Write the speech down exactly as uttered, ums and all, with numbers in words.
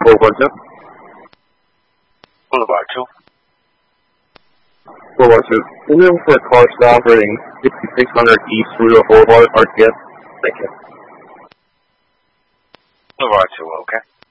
Boulevard two. Boulevard two. Boulevard two. We're looking for a car stop rating sixty-six hundred East Rudolph Boulevard, R T S. Thank you. Boulevard two, okay.